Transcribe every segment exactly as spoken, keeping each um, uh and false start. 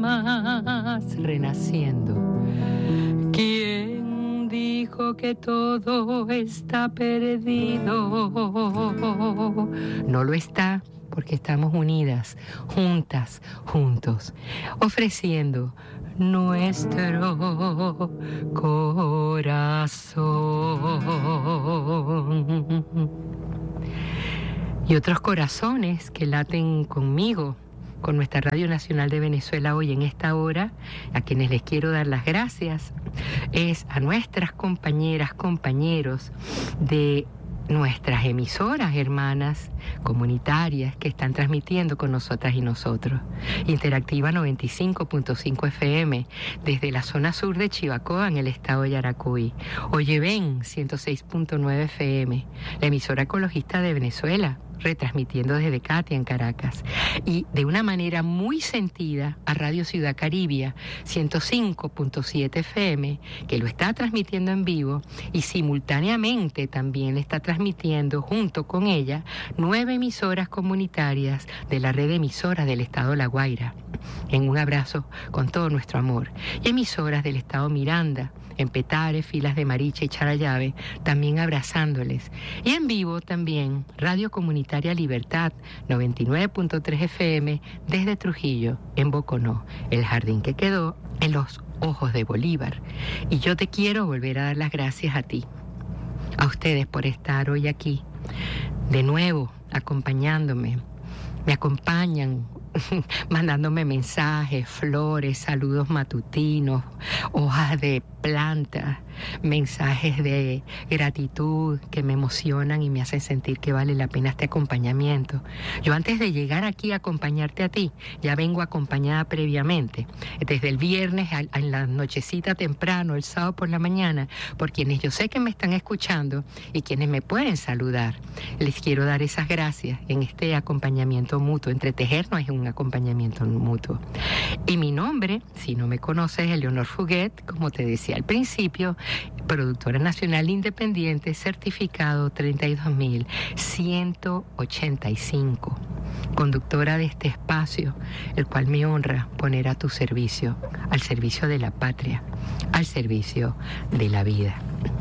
más renaciendo. ¿Quién dijo que todo está perdido? No lo está, porque estamos unidas, juntas, juntos, ofreciendo nuestro corazón. Y otros corazones que laten conmigo, con nuestra Radio Nacional de Venezuela hoy en esta hora, a quienes les quiero dar las gracias, es a nuestras compañeras, compañeros de nuestras emisoras hermanas comunitarias que están transmitiendo con nosotras y nosotros. Interactiva noventa y cinco punto cinco F M desde la zona sur de Chivacoa en el estado de Yaracuy. Oyeven ciento seis punto nueve F M, la emisora ecologista de Venezuela, retransmitiendo desde Catia en Caracas, y de una manera muy sentida a Radio Ciudad Caribia ciento cinco punto siete F M, que lo está transmitiendo en vivo, y simultáneamente también está transmitiendo junto con ella nueve emisoras comunitarias de la red de emisoras del estado La Guaira, en un abrazo con todo nuestro amor, y emisoras del estado Miranda, en Petare, Filas de Mariche y Charallave, también abrazándoles. Y en vivo también Radio Comunitaria Libertad, noventa y nueve punto tres F M, desde Trujillo, en Boconó, el jardín que quedó en los ojos de Bolívar. Y yo te quiero volver a dar las gracias a ti, a ustedes por estar hoy aquí, de nuevo, acompañándome. Me acompañan mandándome mensajes, flores, saludos matutinos, hojas de plantas, mensajes de gratitud que me emocionan y me hacen sentir que vale la pena este acompañamiento. Yo antes de llegar aquí a acompañarte a ti, ya vengo acompañada previamente, desde el viernes a, a en la nochecita temprano, el sábado por la mañana, por quienes yo sé que me están escuchando y quienes me pueden saludar. Les quiero dar esas gracias en este acompañamiento mutuo. Entretejernos es un acompañamiento mutuo. Y mi nombre, si no me conoces, es Leonor Fuguet, como te decía al principio, productora nacional independiente, certificado treinta y dos mil ciento ochenta y cinco, conductora de este espacio, el cual me honra poner a tu servicio, al servicio de la patria, al servicio de la vida.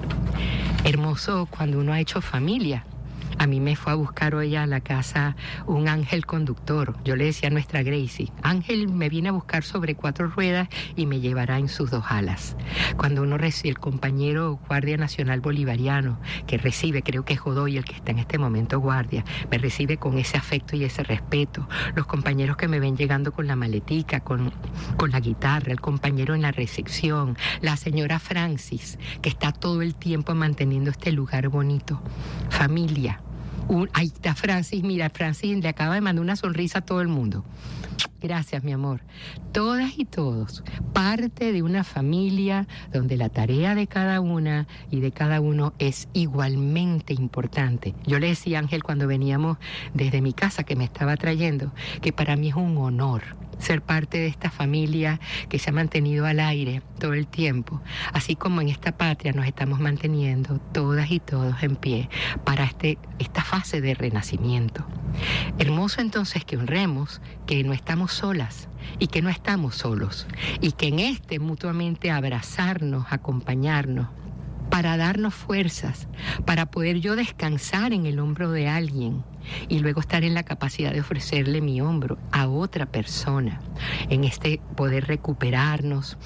Hermoso cuando uno ha hecho familia. A mí me fue a buscar hoy a la casa un ángel conductor. Yo le decía a nuestra Gracie, Ángel me viene a buscar sobre cuatro ruedas y me llevará en sus dos alas. Cuando uno recibe, el compañero guardia nacional bolivariano que recibe, creo que es Godoy el que está en este momento guardia, me recibe con ese afecto y ese respeto. Los compañeros que me ven llegando con la maletica, con, con la guitarra, el compañero en la recepción, la señora Francis, que está todo el tiempo manteniendo este lugar bonito. Familia. Un, ahí está Francis, mira, Francis le acaba de mandar una sonrisa a todo el mundo. Gracias, mi amor. Todas y todos, parte de una familia donde la tarea de cada una y de cada uno es igualmente importante. Yo le decía a Ángel cuando veníamos desde mi casa que me estaba trayendo, que para mí es un honor ser parte de esta familia que se ha mantenido al aire todo el tiempo, así como en esta patria nos estamos manteniendo todas y todos en pie para este, esta fase de renacimiento. Hermoso entonces que honremos que no estamos solas y que no estamos solos, y que en este mutuamente abrazarnos, acompañarnos, para darnos fuerzas, para poder yo descansar en el hombro de alguien y luego estar en la capacidad de ofrecerle mi hombro a otra persona, en este poder recuperarnos,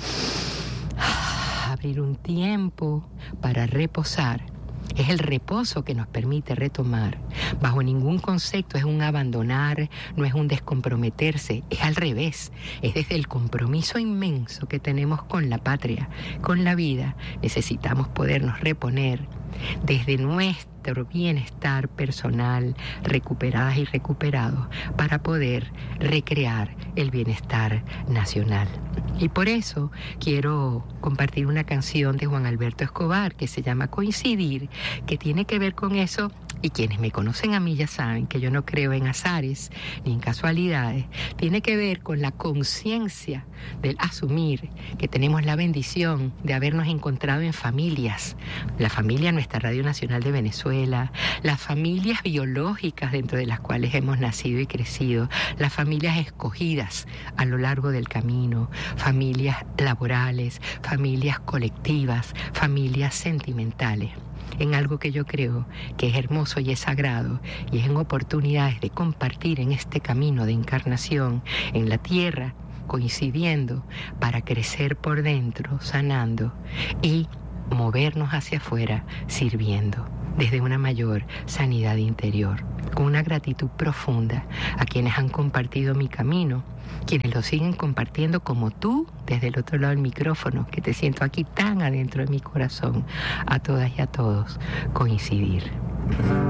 abrir un tiempo para reposar. Es el reposo que nos permite retomar. Bajo ningún concepto es un abandonar, no es un descomprometerse, es al revés. Es desde el compromiso inmenso que tenemos con la patria, con la vida. Necesitamos podernos reponer desde nuestro bienestar personal, recuperadas y recuperados, para poder recrear el bienestar nacional. Y por eso quiero compartir una canción de Juan Alberto Escobar que se llama Coincidir, que tiene que ver con eso. Y quienes me conocen a mí ya saben que yo no creo en azares ni en casualidades. Tiene que ver con la conciencia del asumir que tenemos la bendición de habernos encontrado en familias. La familia no nuestra Radio Nacional de Venezuela, las familias biológicas dentro de las cuales hemos nacido y crecido, las familias escogidas a lo largo del camino, familias laborales, familias colectivas, familias sentimentales, en algo que yo creo que es hermoso y es sagrado, y es en oportunidades de compartir en este camino de encarnación en la tierra, coincidiendo para crecer por dentro, sanando, y movernos hacia afuera, sirviendo desde una mayor sanidad interior, con una gratitud profunda a quienes han compartido mi camino, quienes lo siguen compartiendo como tú desde el otro lado del micrófono, que te siento aquí tan adentro de mi corazón, a todas y a todos coincidir.